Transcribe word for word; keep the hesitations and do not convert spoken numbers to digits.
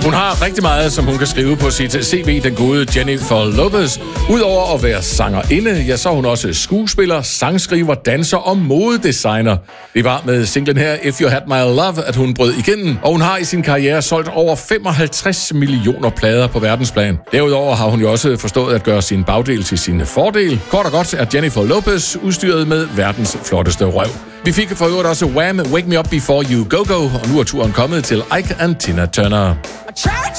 Hun har rigtig meget, som hun kan skrive på sit C V, den gode Jennifer Lopez. Udover at være sangerinde, ja, så er hun også skuespiller, sangskriver, danser og modedesigner. Det var med singlen her, If You Had My Love, at hun brød igennem, og hun har i sin karriere solgt over femoghalvtreds millioner plader på verdensplan. Derudover har hun jo også forstået at gøre sin bagdel til sin fordel. Kort og godt er Jennifer Lopez udstyret med verdens flotteste røv. Vi fik for øvrigt også Wham! Wake Me Up Before You Go Go, og nu er turen kommet til Ike and Tina Turner.